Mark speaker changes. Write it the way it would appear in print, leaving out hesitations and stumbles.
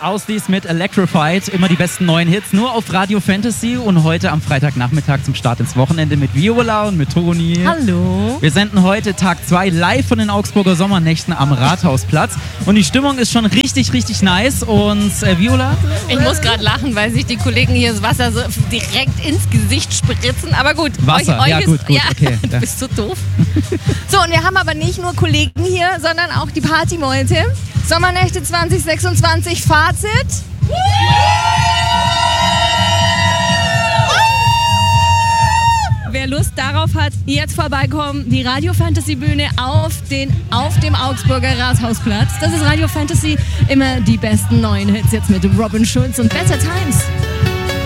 Speaker 1: Auslies mit Electrified. Immer die besten neuen Hits, nur auf Radio Fantasy. Und heute am Freitagnachmittag zum Start ins Wochenende mit Viola und mit Toni.
Speaker 2: Hallo.
Speaker 1: Wir senden heute Tag 2 live von den Augsburger Sommernächten am Rathausplatz. Und die Stimmung ist schon richtig, richtig nice. Und Viola?
Speaker 2: Ich muss gerade lachen, weil sich die Kollegen hier das Wasser so direkt ins Gesicht spritzen. Aber gut.
Speaker 1: Wasser,
Speaker 2: euch
Speaker 1: ja,
Speaker 2: ist,
Speaker 1: gut,
Speaker 2: ja,
Speaker 1: okay.
Speaker 2: Du bist so doof. So, und wir haben aber nicht nur Kollegen hier, sondern auch die Partymeute. Sommernächte 2026, Fazit. Wer Lust darauf hat, jetzt vorbeikommen. Die Radio Fantasy Bühne auf dem Augsburger Rathausplatz. Das ist Radio Fantasy. Immer die besten neuen Hits jetzt mit Robin Schulz und Better Times.